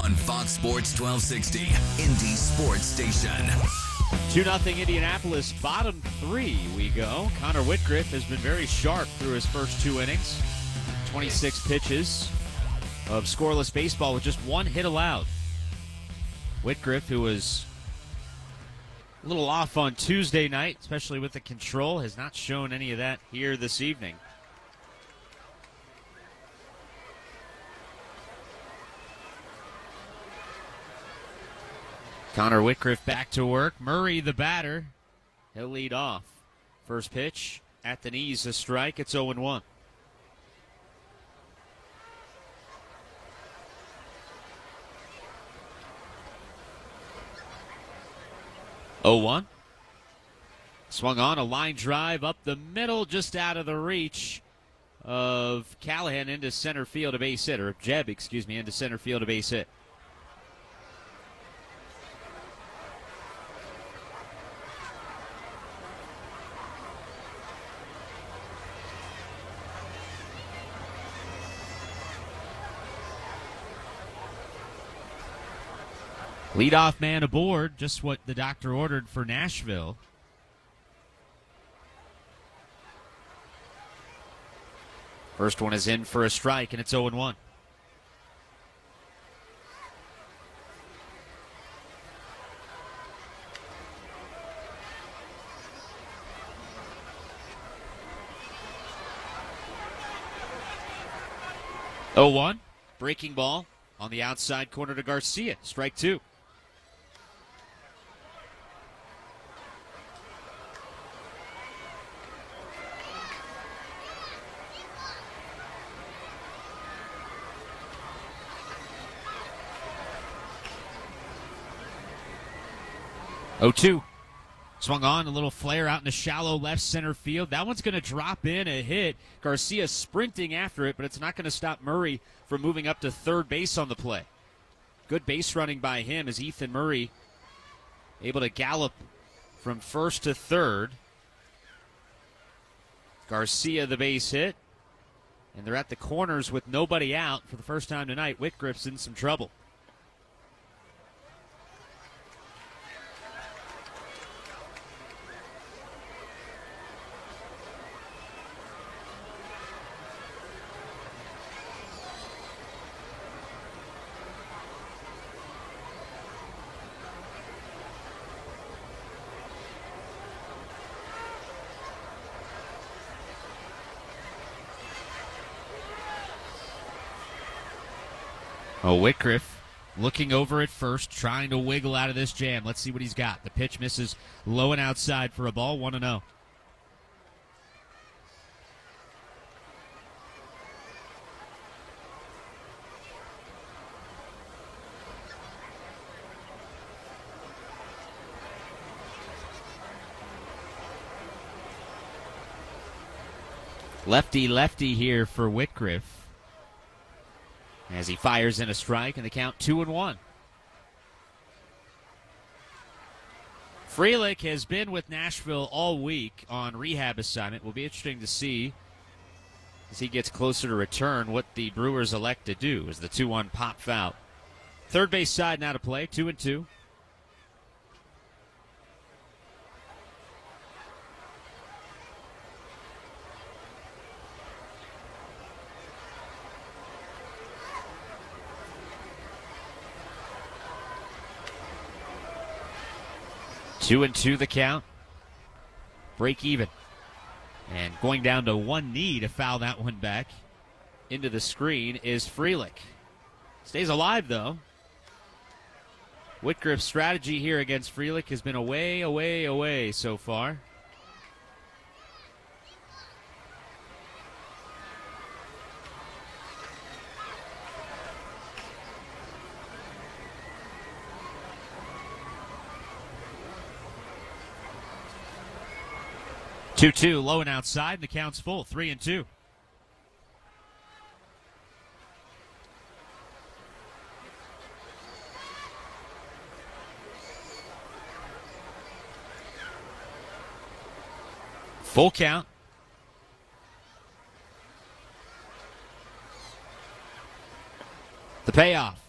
on Fox Sports 1260, Indy Sports Station. 2-0 Indianapolis, bottom three we go. Connor Whitgriff has been very sharp through his first 2 innings. 26 pitches of scoreless baseball with just 1 hit allowed. Whitgriff, who was a little off on Tuesday night, especially with the control, has not shown any of that here this evening. Connor Whitgriff back to work. Murray, the batter, he'll lead off. First pitch at the knees, a strike. It's 0-1. Swung on a line drive up the middle, just out of the reach of Callahan into center field, a base hit, or Jeb, into center field, a base hit. Leadoff man aboard, just what the doctor ordered for Nashville. First one is in for a strike, and it's 0-1. Breaking ball on the outside corner to Garcia. Strike 2. Swung on, a little flare out in the shallow left center field. That one's going to drop in a hit. Garcia sprinting after it, but it's not going to stop Murray from moving up to third base on the play. Good base running by him as Ethan Murray able to gallop from first to third. Garcia the base hit, and they're at the corners with nobody out for the first time tonight. Whitgriff's in some trouble. Whitgriff looking over at first, trying to wiggle out of this jam. Let's see what he's got. The pitch misses low and outside for a ball, 1-0. Lefty here for Whitgriff, as he fires in a strike, and the count 2-1. Frelick has been with Nashville all week on rehab assignment. Will be interesting to see as he gets closer to return what the Brewers elect to do as the 2-1 pop foul. Third base side now to play, 2-2. Two and two the count. Break even. And going down to one knee to foul that one back into the screen is Frelick. Stays alive, though. Whitgriff's strategy here against Frelick has been away so far. Two, low and outside, and the count's full, 3-2. Full count. The payoff.